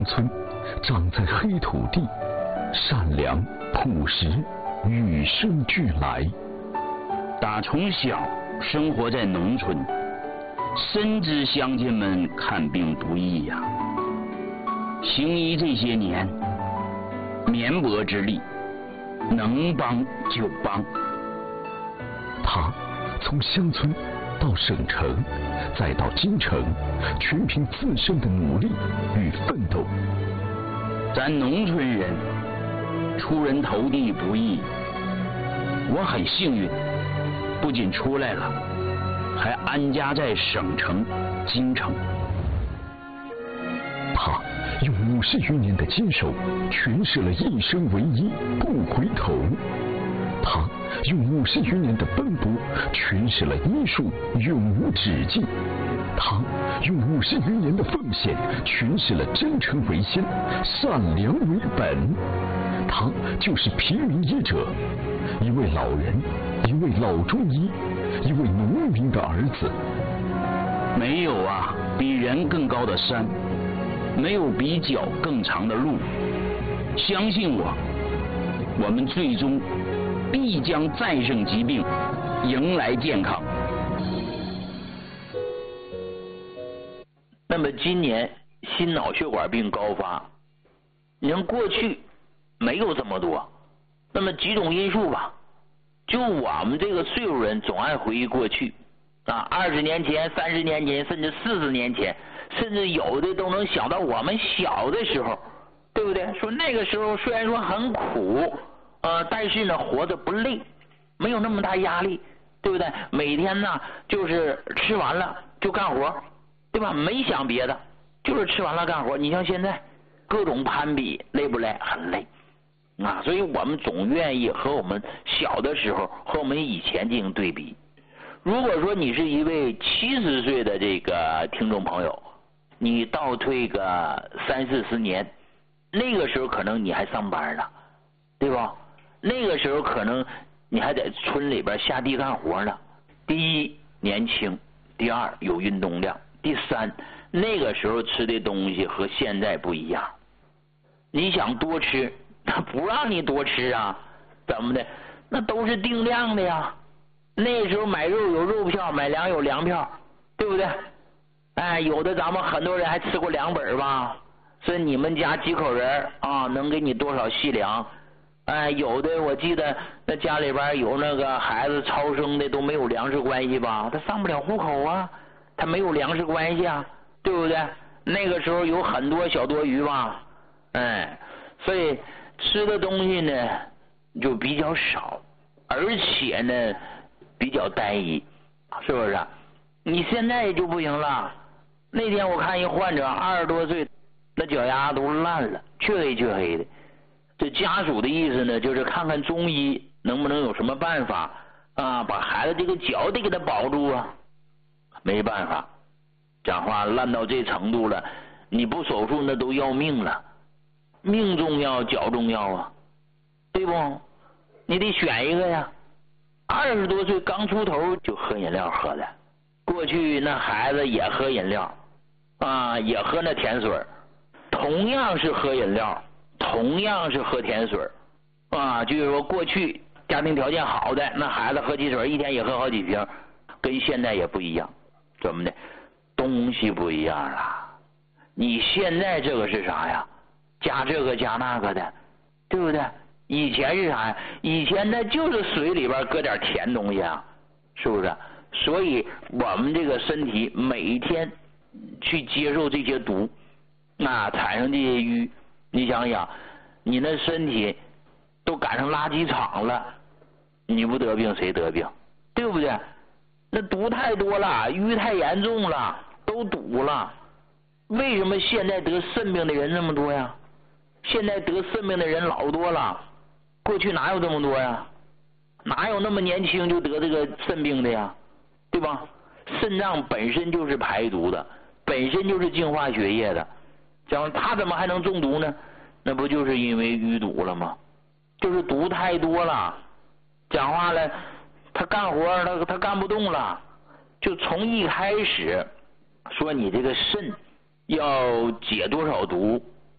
村长在黑土地，善良朴实，与生俱来。 打从小生活在农村，深知乡亲们看病不易呀。行医这些年，绵薄之力，能帮就帮。 他从乡村到省城，再到京城，全凭自身的努力与奋斗。 咱农村人出人头地不易，我很幸运，不仅出来了，还安家在省城、京城。 他用50余年的坚守，诠释了一生为一，不回头。他用50余年的奔波，诠释了医术永无止境。他用50余年的奉献，诠释了真诚为先，善良为本。他就是平民医者，一位老人，一位老中医，一位农民的儿子。 没有啊，比人更高的山，没有比脚更长的路。相信我，我们最终必将战胜疾病，迎来健康。 那么今年心脑血管病高发，你看过去没有这么多，那么几种因素吧。就我们这个岁数人总爱回忆过去啊，20年前、30年前，甚至40年前，甚至有的都能想到我们小的时候，对不对？说那个时候虽然说很苦，但是呢活着不累，没有那么大压力，对不对？每天呢就是吃完了就干活，对吧？没想别的，就是吃完了干活。你像现在各种攀比，累不累？很累啊！所以我们总愿意和我们小的时候和我们以前进行对比。如果说你是一位70岁的这个听众朋友，你倒退个30、40年，那个时候可能你还上班呢，对吧？那个时候可能你还在村里边下地干活呢。第一，年轻；第二，有运动量；第三，那个时候吃的东西和现在不一样。你想多吃，他不让你多吃啊，怎么的？那都是定量的呀。那时候买肉有肉票，买粮有粮票，对不对？哎，有的咱们很多人还吃过粮本吧？说你们家几口人啊，能给你多少细粮？哎，有的我记得那家里边有那个孩子超生的都没有粮食关系吧？他上不了户口啊，他没有粮食关系啊，对不对？那个时候有很多小多余吧，哎，所以吃的东西呢就比较少，而且呢比较单一，是不是？你现在就不行了。那天我看一患者20多岁，那脚丫都烂了，黢黑黢黑的。这家属的意思呢，就是看看中医能不能有什么办法啊，把孩子这个脚得给他保住啊。没办法，讲话烂到这程度了，你不手术那都要命了，命重要脚重要啊，对不？你得选一个呀。20多岁刚出头就喝饮料喝的，过去那孩子也喝饮料啊，也喝那甜水，同样是喝饮料，同样是喝甜水啊，就是说过去家庭条件好的那孩子喝汽水一天也喝好几瓶，跟现在也不一样。怎么的？东西不一样了。你现在这个是啥呀？加这个加那个的，对不对？以前是啥呀？以前那就是水里边搁点甜东西啊，是不是？所以我们这个身体每天去接受这些毒，那产生这些瘀，你想想，你那身体都赶上垃圾场了，你不得病谁得病？对不对？那毒太多了，瘀太严重了，都堵了。为什么现在得肾病的人那么多呀？现在得肾病的人老多了，过去哪有这么多呀？哪有那么年轻就得这个肾病的呀？对吧？肾脏本身就是排毒的，本身就是净化血液的，讲他怎么还能中毒呢？那不就是因为淤堵了吗？就是毒太多了，讲话了，他干活他干不动了，就从一开始说你这个肾要解多少毒，